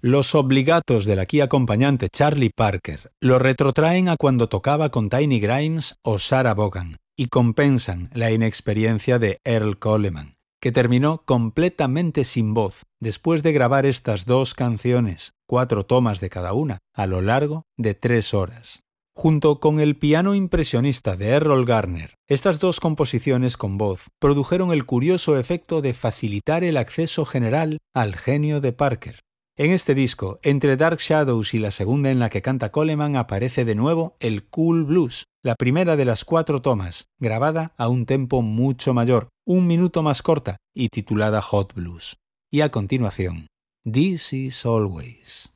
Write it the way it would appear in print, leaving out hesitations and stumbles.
Los obligatos del aquí acompañante Charlie Parker lo retrotraen a cuando tocaba con Tiny Grimes o Sarah Vaughan y compensan la inexperiencia de Earl Coleman, que terminó completamente sin voz después de grabar estas dos canciones, 4 tomas de cada una, a lo largo de 3 horas. Junto con el piano impresionista de Errol Garner, estas dos composiciones con voz produjeron el curioso efecto de facilitar el acceso general al genio de Parker. En este disco, entre Dark Shadows y la segunda en la que canta Coleman, aparece de nuevo el Cool Blues, la primera de las 4 tomas, grabada a un tempo mucho mayor, 1 minuto más corta y titulada Hot Blues. Y a continuación, This Is Always.